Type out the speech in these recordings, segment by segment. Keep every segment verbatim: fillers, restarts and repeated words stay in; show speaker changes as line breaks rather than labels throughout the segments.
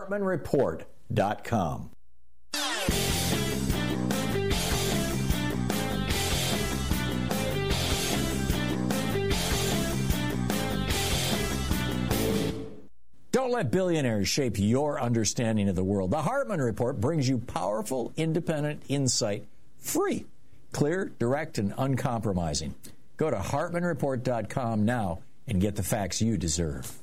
hartman report dot com. Don't let billionaires shape your understanding of the world. The Hartman Report brings you powerful, independent insight, free, clear, direct, and uncompromising. Go to hartman report dot com now and get the facts you deserve.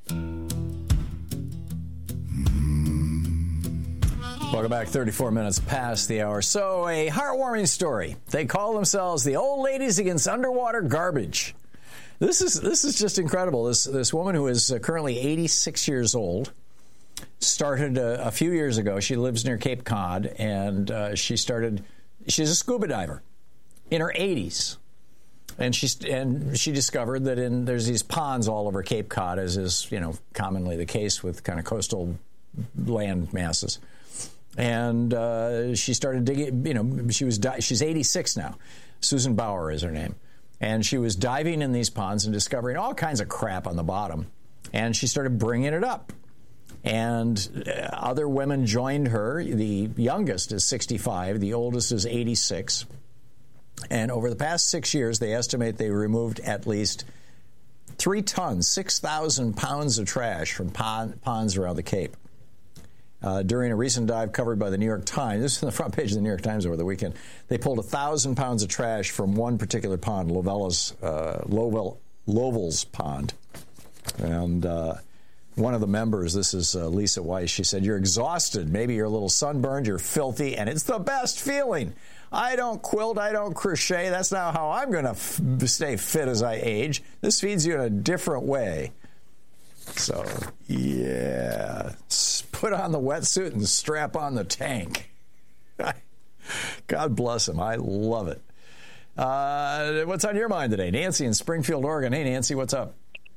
Welcome back. thirty-four minutes past the hour. So, a heartwarming story. They call themselves the Old Ladies Against Underwater Garbage. This is this is just incredible. This this woman who is currently eighty-six years old started a, a few years ago. She lives near Cape Cod, and uh, she started. She's a scuba diver in her eighties, and she and she discovered that in there's these ponds all over Cape Cod, as is you know commonly the case with kind of coastal land masses. And uh, she started digging. You know, she was she's eighty-six now. Susan Bauer is her name. And she was diving in these ponds and discovering all kinds of crap on the bottom. And she started bringing it up. And uh, other women joined her. The youngest is sixty-five. The oldest is eighty-six. And over the past six years, they estimate they removed at least three tons, six thousand pounds of trash from pond, ponds around the Cape. Uh, during a recent dive covered by the New York Times, this is on the front page of the New York Times over the weekend, they pulled one thousand pounds of trash from one particular pond, Lovella's, uh, Lovell, Lovell's Pond. And uh, one of the members, this is uh, Lisa Weiss, she said, "You're exhausted. Maybe you're a little sunburned, you're filthy, and it's the best feeling. I don't quilt, I don't crochet. That's not how I'm going to f- stay fit as I age. This feeds you in a different way." So, yeah, put on the wetsuit and strap on the tank. God bless him. I love it. Uh, what's on your mind today? Nancy in Springfield, Oregon. Hey, Nancy, what's up?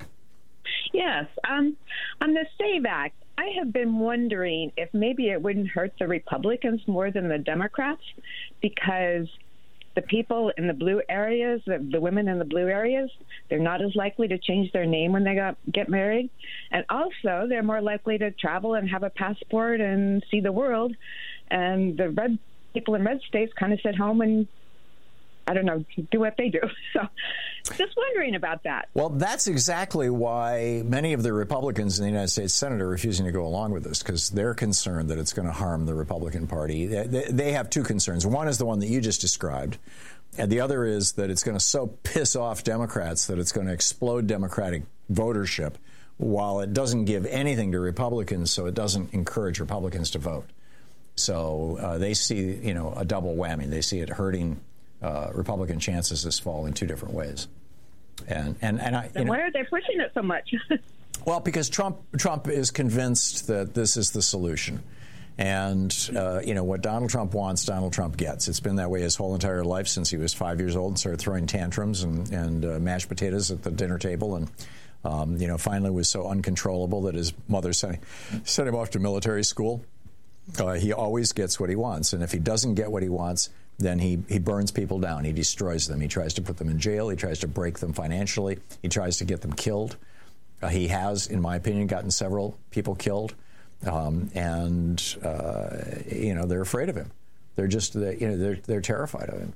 Yes. Um, on the SAVE Act, I have been wondering if maybe it wouldn't hurt the Republicans more than the Democrats, because the people in the blue areas, the, the women in the blue areas, they're not as likely to change their name when they got, get married. And also, they're more likely to travel and have a passport and see the world. And the red people in red states kind of sit home and, I don't know, do what they do. So just wondering about that.
Well, that's exactly why many of the Republicans in the United States Senate are refusing to go along with this, because they're concerned that it's going to harm the Republican Party. They, they have two concerns. One is the one that you just described, and the other is that it's going to so piss off Democrats that it's going to explode Democratic votership, while it doesn't give anything to Republicans, so it doesn't encourage Republicans to vote. So uh, they see, you know, a double whammy. They see it hurting Uh, Republican chances this fall in two different ways, and and and I.
Then why are they pushing it so much?
Well, because Trump Trump is convinced that this is the solution, and uh, you know what Donald Trump wants, Donald Trump gets. It's been that way his whole entire life since he was five years old and started throwing tantrums and and uh, mashed potatoes at the dinner table, and um, you know finally was so uncontrollable that his mother sent sent him off to military school. Uh, he always gets what he wants, and if he doesn't get what he wants, then he, he burns people down. He destroys them. He tries to put them in jail. He tries to break them financially. He tries to get them killed. Uh, he has, in my opinion, gotten several people killed, um, and uh, you know they're afraid of him. They're just they, you know they're they're terrified of him.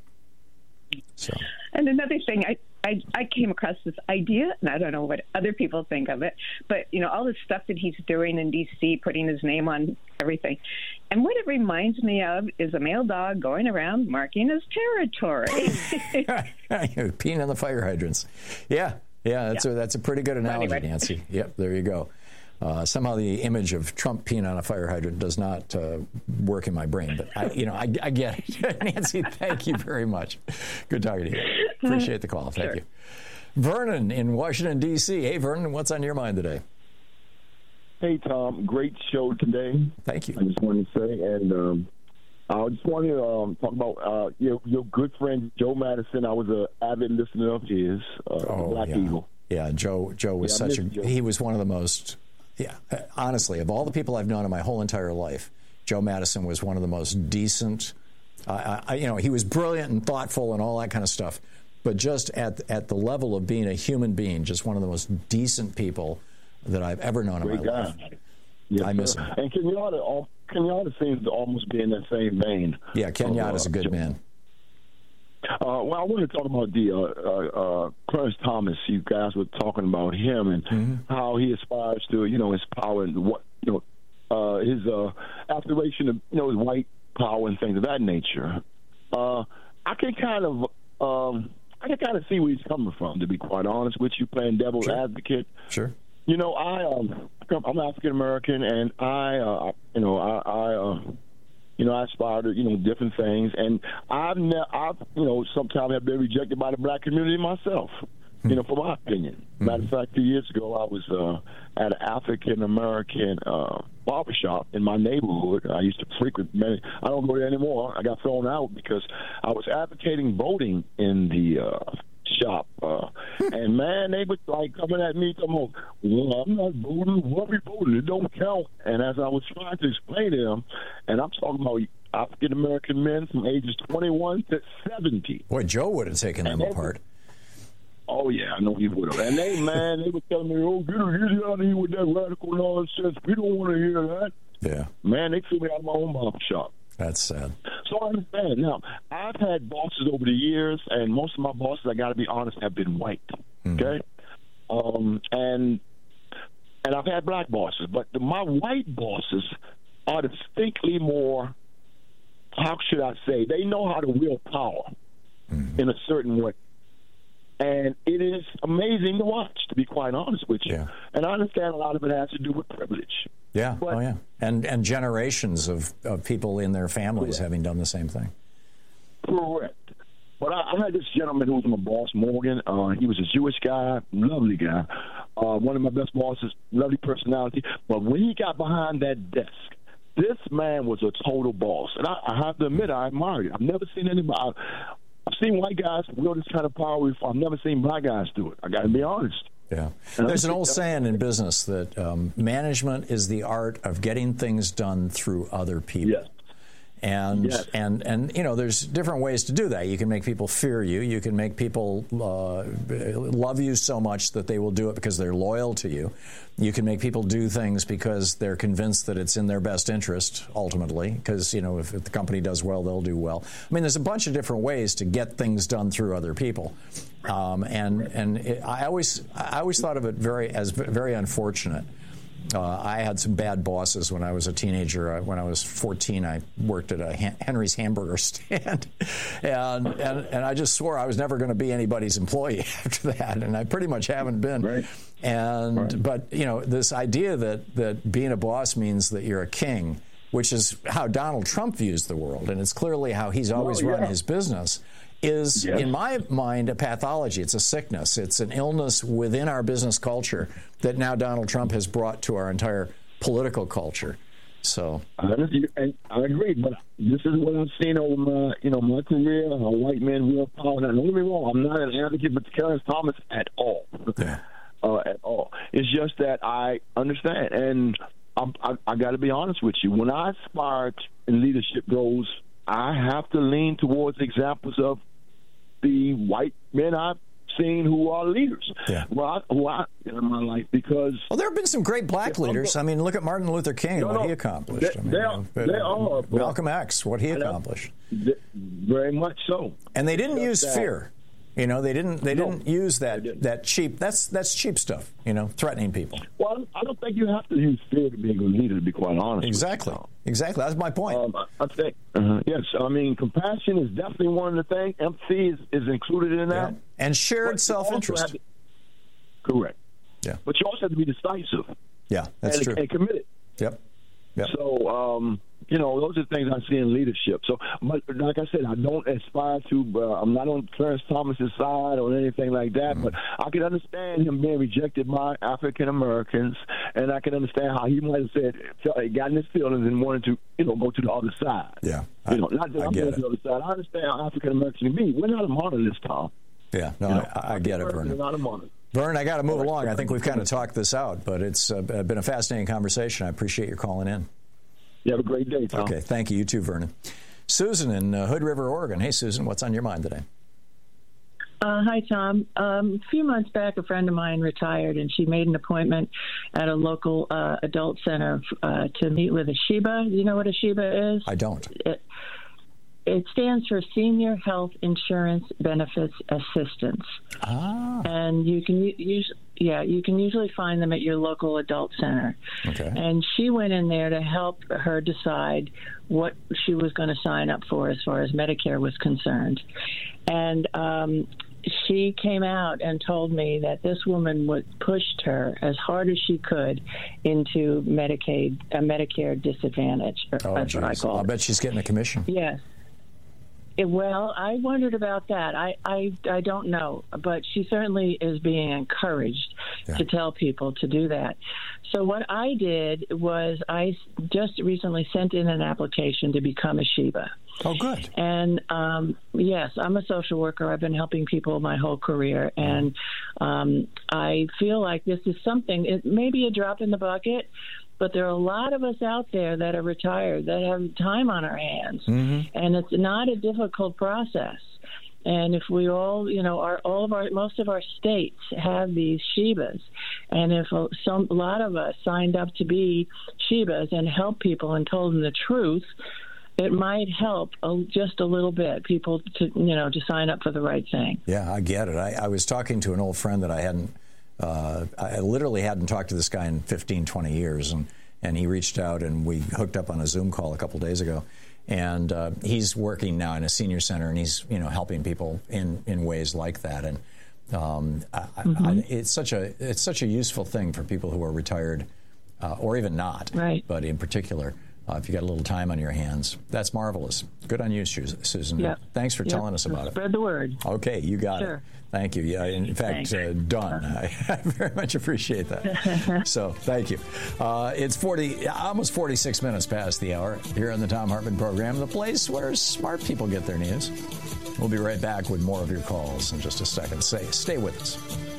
So.
And another thing, I, I I came across this idea, and I don't know what other people think of it, but, you know, all the stuff that he's doing in D C, putting his name on everything. And what it reminds me of is a male dog going around marking his territory.
Peeing on the fire hydrants. Yeah, yeah, that's, yeah. A, that's a pretty good analogy, anyway. Nancy. Yep, there you go. Uh, somehow the image of Trump peeing on a fire hydrant does not uh, work in my brain, but I, you know, I, I get it. Nancy, thank you very much. Good talking to you. Appreciate the call. Thank sure. you. Vernon in Washington, D C. Hey, Vernon, what's on your mind today?
Hey, Tom. Great show today.
Thank you.
I just wanted to say, and um, I just wanted to um, talk about uh, your, your good friend Joe Madison. I was an avid listener of his, uh,
oh,
Black
yeah.
Eagle.
Yeah, Joe. Joe was yeah, such a. Joe. He was one of the most. Yeah, honestly, of all the people I've known in my whole entire life, Joe Madison was one of the most decent. Uh, I, you know, he was brilliant and thoughtful and all that kind of stuff, but just at at the level of being a human being, just one of the most decent people that I've ever known
Great
in my
guy.
life.
Yes,
I miss
sir.
him.
And Kenyatta, Kenyatta seems to almost be in that same vein.
Yeah, Kenyatta's uh, a good man.
Uh, well, I want to talk about the uh, uh, uh, Clarence Thomas. You guys were talking about him and mm-hmm. how he aspires to, you know, his power and what, you know, uh, his uh, aspiration of, you know, his white power and things of that nature. Uh, I can kind of, um, I can kind of see where he's coming from. To be quite honest with you, playing devil's
sure.
advocate.
Sure.
You know, I um, I'm African American, and I, uh, you know, I. I uh, You know, I aspire to, you know, different things. And I've, ne- I've you know, sometimes have been rejected by the black community myself, you know, for my opinion. Mm-hmm. Matter of fact, two years ago, I was uh, at an African-American uh, barbershop in my neighborhood. I used to frequent many. I don't go there anymore. I got thrown out because I was advocating voting in the uh, shop. Uh, and, man, they was, like, coming at me, talking, well, I'm not voting. What we voting? It don't count. And as I was trying to explain to them, and I'm talking about African-American men from ages twenty-one to seventy.
Boy, Joe would have taken them apart.
Oh, yeah, I know he would have. And they, man, they were telling me, oh, get out of here with that radical nonsense. We don't want to hear that.
Yeah.
Man, they threw me out of my own barbershop.
That's sad.
So I understand. Now, I've had bosses over the years, and most of my bosses, I got to be honest, have been white. Mm-hmm. Okay? Um, and and I've had black bosses, but the, my white bosses are distinctly more, how should I say, they know how to wield power mm-hmm. in a certain way. And it is amazing to watch, to be quite honest with you.
Yeah.
And I understand a lot of it has to do with privilege.
Yeah,
but,
oh yeah. And and generations of, of people in their families correct. having done the same thing.
Correct. But I, I had this gentleman who was my boss, Morgan. Uh, he was a Jewish guy, lovely guy. Uh, one of my best bosses, lovely personality. But when he got behind that desk, this man was a total boss. And I, I have to admit, I admire it. I've never seen anybody... I, I've seen white guys wield this kind of power before. I've never seen black guys do it. I got to be honest.
Yeah. There's an old saying in business that um, management is the art of getting things done through other people.
Yes.
And,
yes.
and, and, you know, there's different ways to do that. You can make people fear you. You can make people uh, love you so much that they will do it because they're loyal to you. You can make people do things because they're convinced that it's in their best interest, ultimately, because, you know, if, if the company does well, they'll do well. I mean, there's a bunch of different ways to get things done through other people. Um, and and it, I always I always thought of it very as very unfortunate. Uh, I had some bad bosses when I was a teenager. Uh, when I was fourteen, I worked at a Han- Henry's hamburger stand, and, and and I just swore I was never going to be anybody's employee after that, and I pretty much haven't been.
Right.
And
right.
But you know, this idea that that being a boss means that you're a king, which is how Donald Trump views the world, and it's clearly how he's always oh, yeah. run his business, is, yes. in my mind, a pathology. It's a sickness. It's an illness within our business culture that now Donald Trump has brought to our entire political culture. So
I agree, but this is what I've seen over my, you know, my career. How white men wield power. Now, don't get me wrong. I'm not an advocate for Clarence Thomas at all.
Yeah.
Uh, at all. It's just that I understand, and I'm, I, I got to be honest with you. When I aspire in leadership roles, I have to lean towards examples of the white men I've seen who are leaders.
Yeah.
Well, I, who I in my life because
well, there have been some great black yeah, leaders. I mean, look at Martin Luther King and no, what no, he accomplished.
They,
I mean,
they
you
are,
know,
they are
Malcolm X, what he accomplished.
Very much so.
And they didn't use
that.
fear. You know, they didn't. They
no,
didn't use that didn't. that cheap. That's that's cheap stuff. You know, threatening people.
Well, I don't think you have to use fear to be a good leader. To be quite honest.
Exactly. Exactly. That's my point.
Um, I think uh, yes. I mean, compassion is definitely one of the things. Empathy is, is included in that.
Yeah. And shared but self-interest.
To, correct.
Yeah.
But you also have to be decisive.
Yeah, that's
and,
true.
And committed.
Yep. Yep.
So, um, you know, those are things I see in leadership. So, but like I said, I don't aspire to, uh, I'm not on Clarence Thomas's side or anything like that, mm-hmm. but I can understand him being rejected by African Americans, and I can understand how he might have said, gotten his feelings and wanted to, you know, go to the other side.
Yeah.
You know, not that
I
I'm
get
going
it.
to the other side. I understand how African Americans can be. We're not a monolith, Tom.
Yeah, no, you know, I, I get it, Vernon.
We're not a monolith.
Vern, I got to move along. I think we've kind of talked this out, but it's uh, been a fascinating conversation. I appreciate your calling in.
You have a great day, Tom.
Okay, thank you. You too, Vernon. Susan in uh, Hood River, Oregon. Hey, Susan, what's on your mind today?
Uh, hi, Tom. Um, a few months back, a friend of mine retired, and she made an appointment at a local uh, adult center uh, to meet with a SHIBA. Do you know what a SHIBA is?
I don't.
It, it stands for Senior Health Insurance Benefits Assistance.
Ah.
And you can use, yeah, you can usually find them at your local adult center.
Okay.
And she went in there to help her decide what she was going to sign up for as far as Medicare was concerned. And um, she came out and told me that this woman would pushed her as hard as she could into Medicaid, a Medicare disadvantage.
Oh,
that's what I
geez.
call
I'll
it.
bet she's getting a commission.
Yes. It, well, I wondered about that. I, I, I don't know, but she certainly is being encouraged
yeah.
to tell people to do that. So what I did was I just recently sent in an application to become a SHIBA.
Oh, good.
And, um, yes, I'm a social worker. I've been helping people my whole career. And um, I feel like this is something, it may be a drop in the bucket, but there are a lot of us out there that are retired, that have time on our hands. Mm-hmm. And it's not a difficult process. And if we all, you know, our, all of our, most of our states have these SHIBAs. And if a, some, a lot of us signed up to be SHIBAs and help people and told them the truth, it might help a, just a little bit, people to, you know, to sign up for the right thing.
Yeah, I get it. I, I was talking to an old friend that I hadn't, uh, I literally hadn't talked to this guy in fifteen, twenty years. And, and he reached out and we hooked up on a Zoom call a couple days ago. And uh, he's working now in a senior center and he's, you know, helping people in, in ways like that. And um, I, mm-hmm. I, it's such a, it's such a useful thing for people who are retired uh, or even not,
right.
but in particular, Uh, if you got a little time on your hands. That's marvelous. Good on you, Susan.
Yep.
Thanks for
yep.
telling us about
Spread
it.
Spread the word.
Okay, you got
sure.
it. Thank you. Yeah, in fact, uh, done. I, I very much appreciate that. So, thank you. Uh, it's forty, almost forty-six minutes past the hour here on the Thom Hartmann program, the place where smart people get their news. We'll be right back with more of your calls in just a second. Stay, stay with us.